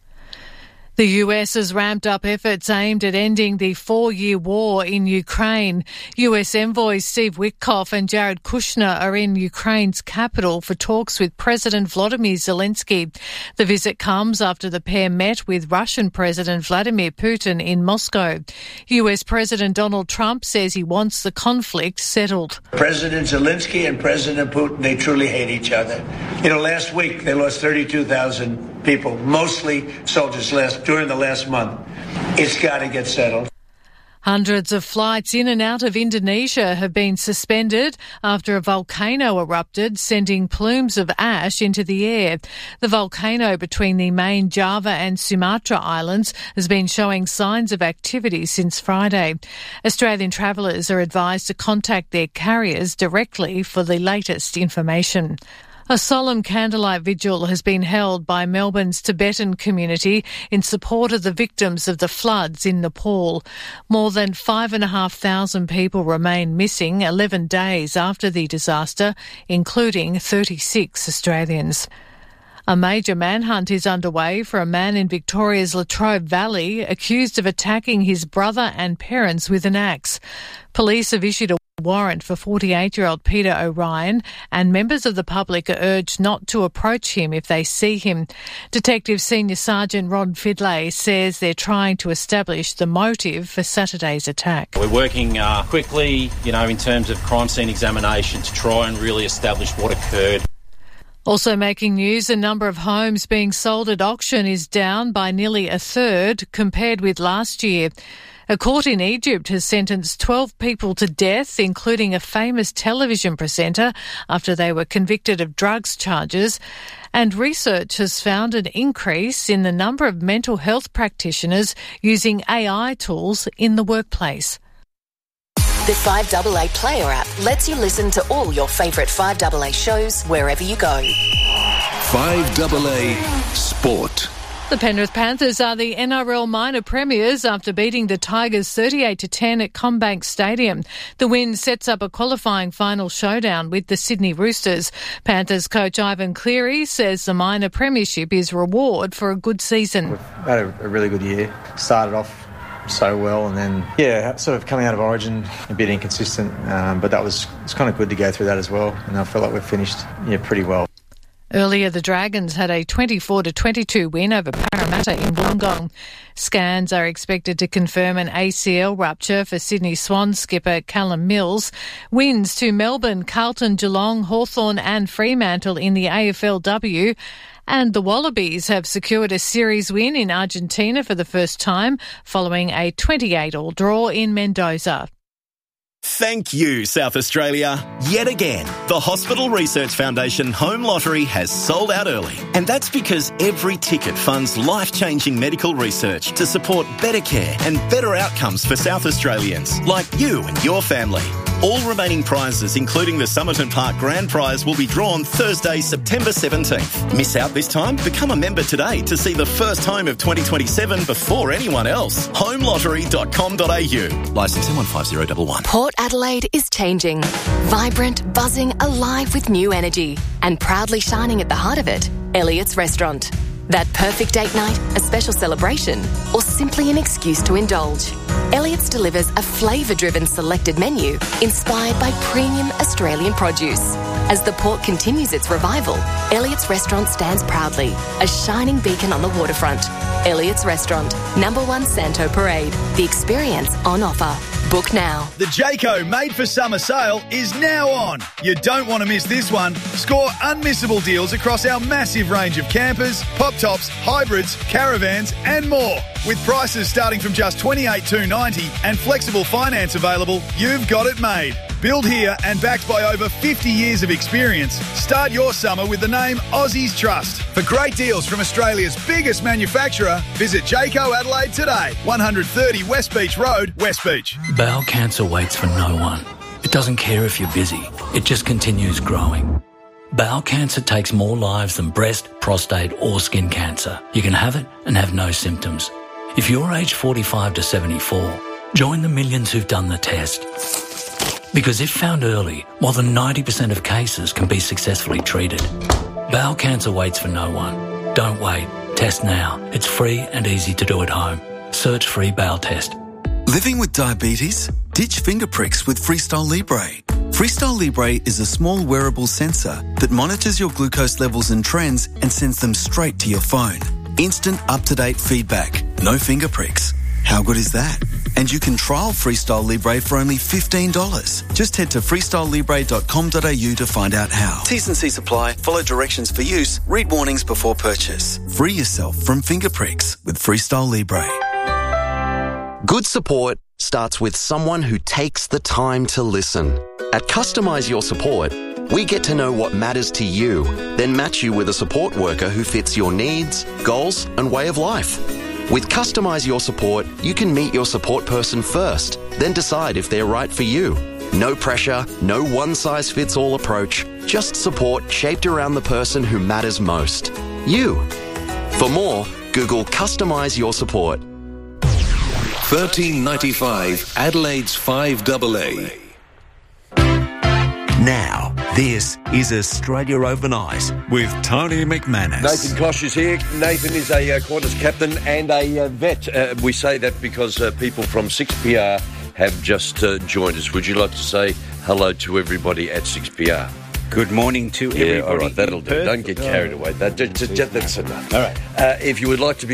The US has ramped up efforts aimed at ending the 4-year war in Ukraine. US envoys Steve Witkoff and Jared Kushner are in Ukraine's capital for talks with President Volodymyr Zelensky. The visit comes after the pair met with Russian President Vladimir Putin in Moscow. US President Donald Trump says he wants the conflict settled. President Zelensky and President Putin, they truly hate each other. Last week they lost 32,000 people, mostly soldiers during the last month. It's got to get settled. Hundreds of flights in and out of Indonesia have been suspended after a volcano erupted, sending plumes of ash into the air. The volcano between the main Java and Sumatra islands has been showing signs of activity since Friday. Australian travellers are advised to contact their carriers directly for the latest information. A solemn candlelight vigil has been held by Melbourne's Tibetan community in support of the victims of the floods in Nepal. More than 5,500 people remain missing 11 days after the disaster, including 36 Australians. A major manhunt is underway for a man in Victoria's Latrobe Valley accused of attacking his brother and parents with an axe. Police have issued a warrant for 48-year-old Peter O'Ryan, and members of the public are urged not to approach him if they see him. Detective Senior Sergeant Rod Fidlay says they're trying to establish the motive for Saturday's attack. We're working quickly, in terms of crime scene examination to try and really establish what occurred. Also making news, the number of homes being sold at auction is down by nearly a third compared with last year. A court in Egypt has sentenced 12 people to death, including a famous television presenter, after they were convicted of drugs charges. And research has found an increase in the number of mental health practitioners using AI tools in the workplace. The 5AA Player app lets you listen to all your favourite 5AA shows wherever you go. 5AA Sport. The Penrith Panthers are the NRL minor premiers after beating the Tigers 38-10 at CommBank Stadium. The win sets up a qualifying final showdown with the Sydney Roosters. Panthers coach Ivan Cleary says the minor premiership is reward for a good season. We've had a really good year. Started off so well, and then sort of coming out of Origin a bit inconsistent, but it's kind of good to go through that as well, and I feel like we've finished pretty well. Earlier, the Dragons had a 24-22 win over Parramatta in Wollongong. Scans are expected to confirm an ACL rupture for Sydney Swans skipper Callum Mills. Wins to Melbourne, Carlton, Geelong, Hawthorn and Fremantle in the AFLW. And the Wallabies have secured a series win in Argentina for the first time, following a 28-all draw in Mendoza. Thank you, South Australia. Yet again, the Hospital Research Foundation Home Lottery has sold out early. And that's because every ticket funds life-changing medical research to support better care and better outcomes for South Australians, like you and your family. All remaining prizes, including the Somerton Park Grand Prize, will be drawn Thursday, September 17th. Miss out this time? Become a member today to see the first home of 2027 before anyone else. homelottery.com.au. Licence M15011. Port Adelaide is changing. Vibrant, buzzing, alive with new energy. And proudly shining at the heart of it, Elliott's Restaurant. That perfect date night, a special celebration, or simply an excuse to indulge. Elliott's delivers a flavour-driven selected menu inspired by premium Australian produce. As the port continues its revival, Elliott's Restaurant stands proudly, a shining beacon on the waterfront. Elliott's Restaurant, number 1 Santo Parade. The experience on offer. Book now. The Jayco Made for Summer sale is now on. You don't want to miss this one. Score unmissable deals across our massive range of campers, pop tops, hybrids, caravans and more. With prices starting from just $28,290 and flexible finance available, you've got it made. Built here and backed by over 50 years of experience. Start your summer with the name Aussies Trust. For great deals from Australia's biggest manufacturer, visit Jayco Adelaide today. 130 West Beach Road, West Beach. Bowel cancer waits for no one. It doesn't care if you're busy. It just continues growing. Bowel cancer takes more lives than breast, prostate or skin cancer. You can have it and have no symptoms. If you're aged 45 to 74, join the millions who've done the test. Because if found early, more than 90% of cases can be successfully treated. Bowel cancer waits for no one. Don't wait. Test now. It's free and easy to do at home. Search free bowel test. Living with diabetes? Ditch finger pricks with Freestyle Libre. Freestyle Libre is a small wearable sensor that monitors your glucose levels and trends and sends them straight to your phone. Instant up-to-date feedback. No finger pricks. How good is that? And you can trial Freestyle Libre for only $15. Just head to freestylelibre.com.au to find out how. T's and C's apply. Follow directions for use. Read warnings before purchase. Free yourself from finger pricks with Freestyle Libre. Good support starts with someone who takes the time to listen. At Customise Your Support, we get to know what matters to you, then match you with a support worker who fits your needs, goals, and way of life. With Customise Your Support, you can meet your support person first, then decide if they're right for you. No pressure, no one-size-fits-all approach, just support shaped around the person who matters most. You. For more, Google Customise Your Support. $13.95 Adelaide's 5AA. Now, This is Australia Overnight with Tony McManus. Nathan Koch is here. Nathan is a Qantas captain and a vet. We say that because people from 6PR have just joined us. Would you like to say hello to everybody at 6PR? Good morning to everybody. Yeah, all right, that'll do. Don't get carried away. That's enough. All right. If you would like to be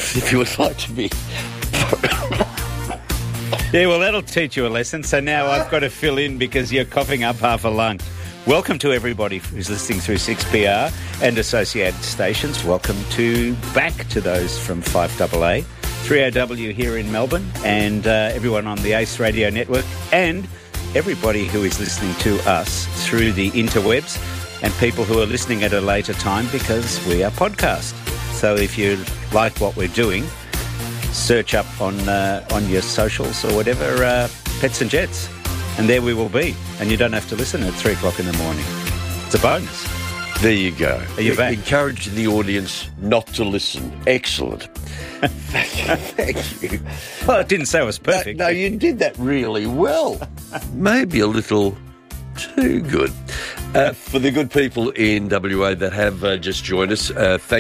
Yeah, well, that'll teach you a lesson. So now I've got to fill in because you're coughing up half a lung. Welcome to everybody who's listening through 6PR and associated stations. Welcome back to those from 5AA, 3AW here in Melbourne, and everyone on the ACE Radio Network, and everybody who is listening to us through the interwebs, and people who are listening at a later time because we are podcast. So if you like what we're doing, search up on your socials or whatever, Pets and Jets. And there we will be. And you don't have to listen at 3 o'clock in the morning. It's a bonus. There you go. Are you back? Encourage the audience not to listen. Excellent. Thank you. Well, I didn't say it was perfect. No, you did that really well. Maybe a little too good. For the good people in WA that have just joined us, thank